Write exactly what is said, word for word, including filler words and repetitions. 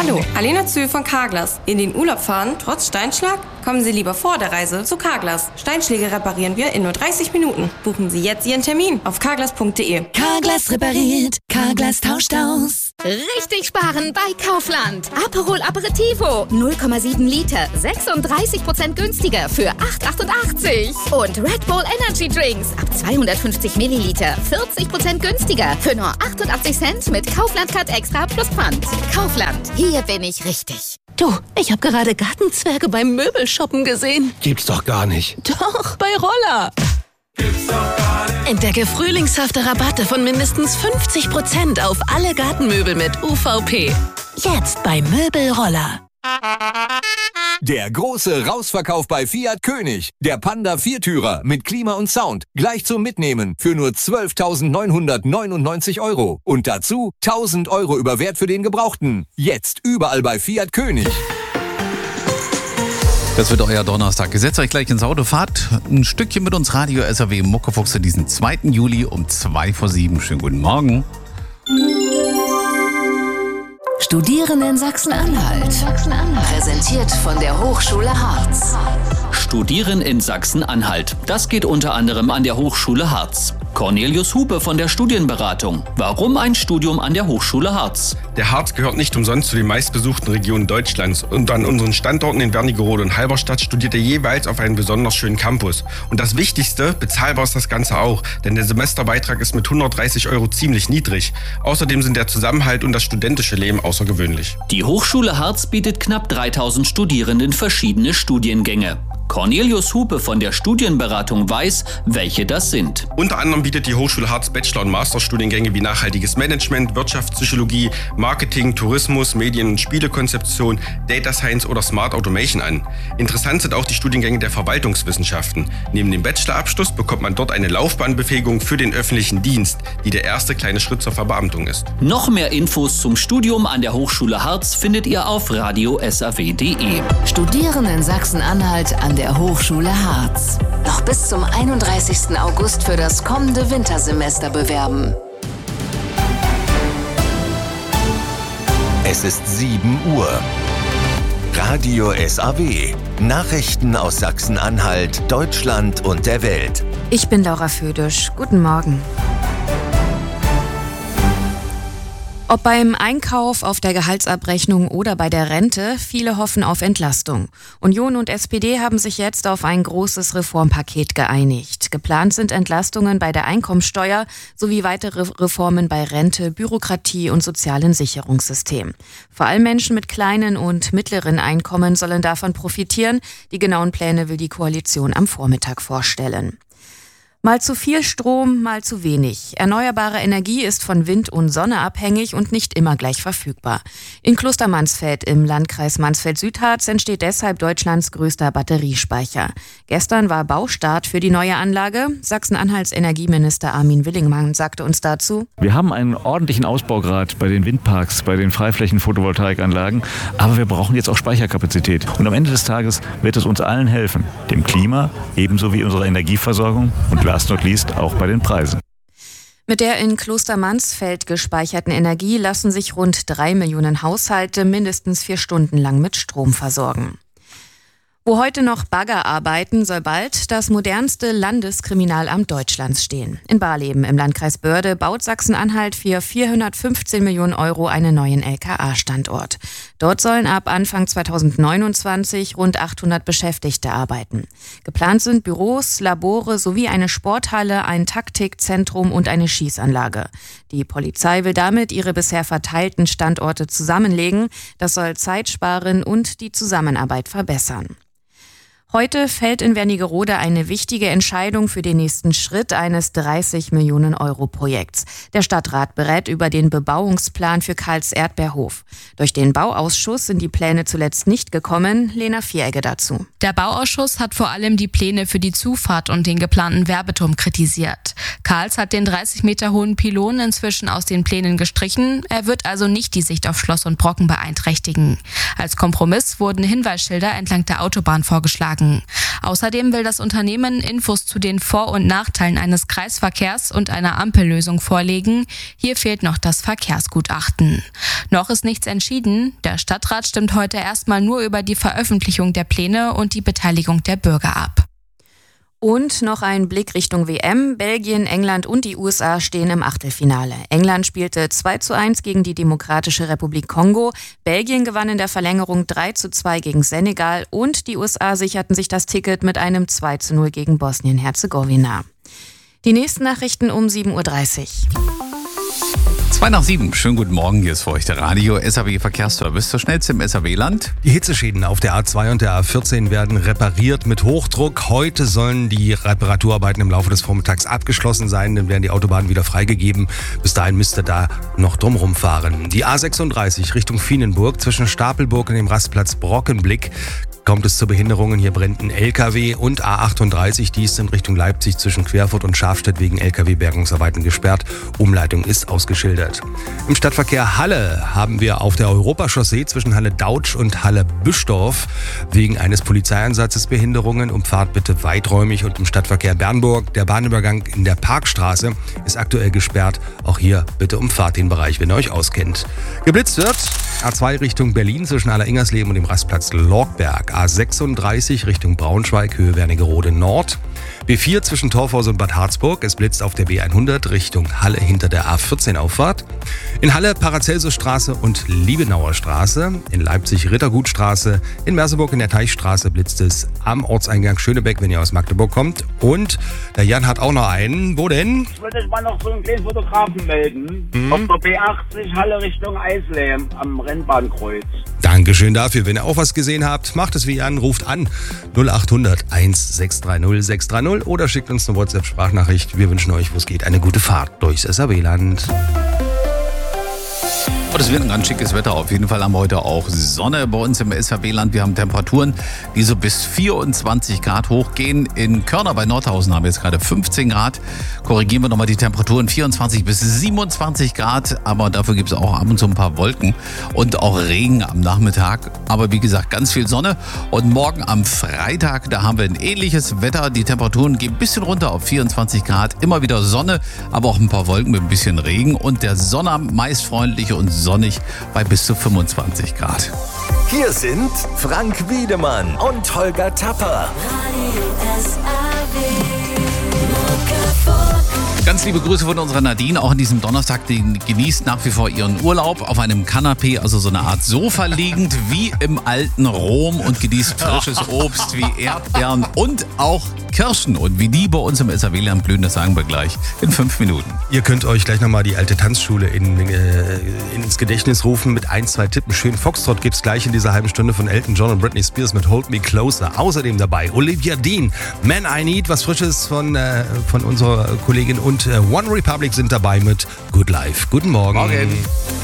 Hallo, Alena Zühl von Carglass. In den Urlaub fahren, trotz Steinschlag? Kommen Sie lieber vor der Reise zu Carglass. Steinschläge reparieren wir in nur dreißig Minuten. Buchen Sie jetzt Ihren Termin auf carglass punkt de. Carglass repariert, Carglass tauscht aus. Richtig sparen bei Kaufland. Aperol Aperitivo, null Komma sieben Liter, sechsunddreißig Prozent günstiger für acht Komma achtundachtzig. Und Red Bull Energy Drinks ab zweihundertfünfzig Milliliter, vierzig Prozent günstiger für nur achtundachtzig Cent mit Kaufland Card Extra plus Pfand. Kaufland, hier bin ich richtig. Du, ich habe gerade Gartenzwerge beim Möbelshoppen gesehen. Gibt's doch gar nicht. Doch, bei Roller. Gibt's doch gar nicht. Entdecke frühlingshafte Rabatte von mindestens fünfzig Prozent auf alle Gartenmöbel mit U V P. Jetzt bei Möbelroller. Der große Rausverkauf bei Fiat König. Der Panda Viertürer mit Klima und Sound. Gleich zum Mitnehmen für nur zwölftausendneunhundertneunundneunzig Euro. Und dazu tausend Euro über Wert für den Gebrauchten. Jetzt überall bei Fiat König. Das wird euer Donnerstag. Gesetzt euch gleich ins Auto, fahrt ein Stückchen mit uns Radio S R W Muckefuchse diesen zweiten Juli um zwei vor sieben. Schönen guten Morgen. Studieren in Sachsen-Anhalt. Präsentiert von der Hochschule Harz. Studieren in Sachsen-Anhalt. Das geht unter anderem an der Hochschule Harz. Cornelius Hupe von der Studienberatung. Warum ein Studium an der Hochschule Harz? Der Harz gehört nicht umsonst zu den meistbesuchten Regionen Deutschlands. Und an unseren Standorten in Wernigerode und Halberstadt studiert er jeweils auf einem besonders schönen Campus. Und das Wichtigste, bezahlbar ist das Ganze auch. Denn der Semesterbeitrag ist mit hundertdreißig Euro ziemlich niedrig. Außerdem sind der Zusammenhalt und das studentische Leben außergewöhnlich. Die Hochschule Harz bietet knapp dreitausend Studierenden verschiedene Studiengänge. Cornelius Hupe von der Studienberatung weiß, welche das sind. Unter anderem bietet die Hochschule Harz Bachelor- und Masterstudiengänge wie nachhaltiges Management, Wirtschaftspsychologie, Marketing, Tourismus, Medien- und Spielekonzeption, Data Science oder Smart Automation an. Interessant sind auch die Studiengänge der Verwaltungswissenschaften. Neben dem Bachelorabschluss bekommt man dort eine Laufbahnbefähigung für den öffentlichen Dienst, die der erste kleine Schritt zur Verbeamtung ist. Noch mehr Infos zum Studium an der Hochschule Harz findet ihr auf radio s r w punkt de. Studieren in Sachsen-Anhalt an der Hochschule Harz. Noch bis zum einunddreißigsten August für das kommende Wintersemester bewerben. Es ist sieben Uhr. Radio S A W. Nachrichten aus Sachsen-Anhalt, Deutschland und der Welt. Ich bin Laura Födisch. Guten Morgen. Ob beim Einkauf, auf der Gehaltsabrechnung oder bei der Rente, viele hoffen auf Entlastung. Union und S P D haben sich jetzt auf ein großes Reformpaket geeinigt. Geplant sind Entlastungen bei der Einkommensteuer sowie weitere Reformen bei Rente, Bürokratie und sozialen Sicherungssystem. Vor allem Menschen mit kleinen und mittleren Einkommen sollen davon profitieren. Die genauen Pläne will die Koalition am Vormittag vorstellen. Mal zu viel Strom, mal zu wenig. Erneuerbare Energie ist von Wind und Sonne abhängig und nicht immer gleich verfügbar. In Klostermansfeld im Landkreis Mansfeld-Südharz entsteht deshalb Deutschlands größter Batteriespeicher. Gestern war Baustart für die neue Anlage. Sachsen-Anhalts Energieminister Armin Willingmann sagte uns dazu: Wir haben einen ordentlichen Ausbaugrad bei den Windparks, bei den Freiflächen-Photovoltaikanlagen, aber wir brauchen jetzt auch Speicherkapazität. Und am Ende des Tages wird es uns allen helfen, dem Klima ebenso wie unserer Energieversorgung und last not least auch bei den Preisen. Mit der in Klostermansfeld gespeicherten Energie lassen sich rund drei Millionen Haushalte mindestens vier Stunden lang mit Strom versorgen. Wo heute noch Bagger arbeiten, soll bald das modernste Landeskriminalamt Deutschlands stehen. In Barleben im Landkreis Börde baut Sachsen-Anhalt für vierhundertfünfzehn Millionen Euro einen neuen L K A-Standort. Dort sollen ab Anfang zweitausendneunundzwanzig rund achthundert Beschäftigte arbeiten. Geplant sind Büros, Labore sowie eine Sporthalle, ein Taktikzentrum und eine Schießanlage. Die Polizei will damit ihre bisher verteilten Standorte zusammenlegen. Das soll Zeit sparen und die Zusammenarbeit verbessern. Heute fällt in Wernigerode eine wichtige Entscheidung für den nächsten Schritt eines dreißig Millionen Euro Projekts. Der Stadtrat berät über den Bebauungsplan für Karls Erdbeerhof. Durch den Bauausschuss sind die Pläne zuletzt nicht gekommen. Lena Vieregge dazu. Der Bauausschuss hat vor allem die Pläne für die Zufahrt und den geplanten Werbeturm kritisiert. Karls hat den dreißig Meter hohen Pylon inzwischen aus den Plänen gestrichen. Er wird also nicht die Sicht auf Schloss und Brocken beeinträchtigen. Als Kompromiss wurden Hinweisschilder entlang der Autobahn vorgeschlagen. sagen. Außerdem will das Unternehmen Infos zu den Vor- und Nachteilen eines Kreisverkehrs und einer Ampellösung vorlegen. Hier fehlt noch das Verkehrsgutachten. Noch ist nichts entschieden. Der Stadtrat stimmt heute erstmal nur über die Veröffentlichung der Pläne und die Beteiligung der Bürger ab. Und noch ein Blick Richtung W M. Belgien, England und die U S A stehen im Achtelfinale. England spielte zwei zu eins gegen die Demokratische Republik Kongo. Belgien gewann in der Verlängerung drei zu zwei gegen Senegal und die U S A sicherten sich das Ticket mit einem zwei zu null gegen Bosnien-Herzegowina. Die nächsten Nachrichten um sieben Uhr dreißig. Zwei nach sieben. Schönen guten Morgen. Hier ist für euch der Radio S A W Verkehrsservice. So schnellst im S A W-Land. Die Hitzeschäden auf der A zwei und der A vierzehn werden repariert mit Hochdruck. Heute sollen die Reparaturarbeiten im Laufe des Vormittags abgeschlossen sein. Dann werden die Autobahnen wieder freigegeben. Bis dahin müsst ihr da noch drumherum fahren. Die A sechsunddreißig Richtung Vienenburg zwischen Stapelburg und dem Rastplatz Brockenblick kommt es zu Behinderungen. Hier brennt ein L K W und A achtunddreißig, die ist in Richtung Leipzig zwischen Querfurt und Schafstedt wegen L K W-Bergungsarbeiten gesperrt. Umleitung ist ausgeschildert. Im Stadtverkehr Halle haben wir auf der Europachaussee zwischen Halle-Dautsch und Halle-Büschdorf wegen eines Polizeieinsatzes Behinderungen. Umfahrt bitte weiträumig. Und im Stadtverkehr Bernburg, der Bahnübergang in der Parkstraße ist aktuell gesperrt. Auch hier bitte umfahrt den Bereich, wenn ihr euch auskennt. Geblitzt wird A zwei Richtung Berlin zwischen Aller-Ingersleben und dem Rastplatz Lorgberg. A sechsunddreißig Richtung Braunschweig, Höhe Wernigerode Nord. B vier zwischen Torfhaus und Bad Harzburg. Es blitzt auf der B hundert Richtung Halle hinter der A vierzehn Auffahrt. In Halle Paracelsusstraße und Liebenauer Straße. In Leipzig Rittergutstraße. In Merseburg in der Teichstraße blitzt es am Ortseingang Schönebeck, wenn ihr aus Magdeburg kommt. Und der Jan hat auch noch einen. Wo denn? Ich wollte euch mal noch so einen kleinen Fotografen melden. Mhm. Auf der B achtzig Halle Richtung Eisleben am Rennbahnkreuz. Dankeschön dafür. Wenn ihr auch was gesehen habt, macht es wie Jan, ruft an null acht hundert eins sechs drei null sechs drei null oder schickt uns eine WhatsApp-Sprachnachricht. Wir wünschen euch, wo es geht, eine gute Fahrt durchs S A W-Land. Oh, das wird ein ganz schickes Wetter. Auf jeden Fall haben wir heute auch Sonne bei uns im S A W-Land. Wir haben Temperaturen, die so bis vierundzwanzig Grad hochgehen. In Körner bei Nordhausen haben wir jetzt gerade fünfzehn Grad. Korrigieren wir nochmal die Temperaturen, vierundzwanzig bis siebenundzwanzig Grad. Aber dafür gibt es auch ab und zu ein paar Wolken und auch Regen am Nachmittag. Aber wie gesagt, ganz viel Sonne. Und morgen am Freitag, da haben wir ein ähnliches Wetter. Die Temperaturen gehen ein bisschen runter auf vierundzwanzig Grad. Immer wieder Sonne, aber auch ein paar Wolken mit ein bisschen Regen. Und der Sonnabend meist freundlich und sonnig bei bis zu fünfundzwanzig Grad. Hier sind Frank Wiedemann und Holger Tapper. Ganz liebe Grüße von unserer Nadine, auch an diesem Donnerstag. Die genießt nach wie vor ihren Urlaub auf einem Kanapee, also so eine Art Sofa liegend, wie im alten Rom und genießt frisches Obst wie Erdbeeren und auch Kirschen. Und wie die bei uns im S A W-Land blühen, das sagen wir gleich in fünf Minuten. Ihr könnt euch gleich nochmal die alte Tanzschule in, äh, ins Gedächtnis rufen mit ein, zwei Tippen. Schön Foxtrot gibt's gleich in dieser halben Stunde von Elton John und Britney Spears mit Hold Me Closer. Außerdem dabei Olivia Dean, Man I Need, was Frisches von, äh, von unserer Kollegin, und äh, One Republic sind dabei mit Good Life. Guten Morgen. Morgen.